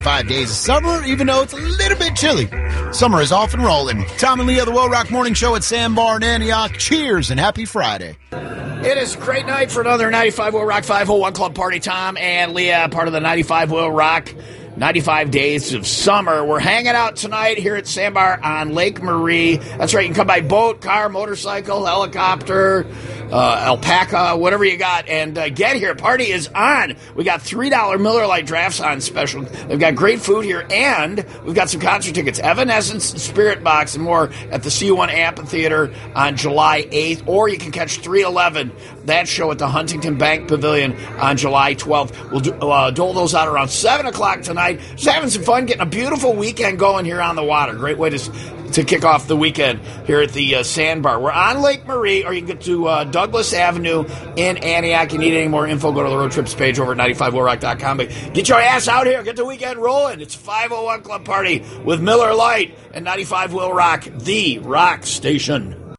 5 days of summer, even though it's a little bit chilly. Summer is off and rolling. Tom and Leah, the Will Rock Morning Show at Sandbar in Antioch. Cheers and happy Friday. It is a great night for another 95 Will Rock 501 Club Party. Tom and Leah, part of the 95 Will Rock 95 Days of Summer. We're hanging out tonight here at Sandbar on Lake Marie. That's right, you can come by boat, car, motorcycle, helicopter, alpaca, whatever you got, and get here. Party is on. We got $3 Miller Lite drafts on special. They've got great food here, and we've got some concert tickets. Evanescence, Spirit Box, and more at the C1 Amphitheater on July 8th, or you can catch 311, that show at the Huntington Bank Pavilion on July 12th. We'll dole those out around 7 o'clock tonight. Just having some fun, getting a beautiful weekend going here on the water. Great way to kick off the weekend here at the Sandbar. We're on Lake Marie, or you can get to Douglas Avenue in Antioch. You need any more info, go to the road trips page over at 95willrock.com. But get your ass out here. Get the weekend rolling. It's 501 Club Party with Miller Lite and 95 Will Rock, the rock station.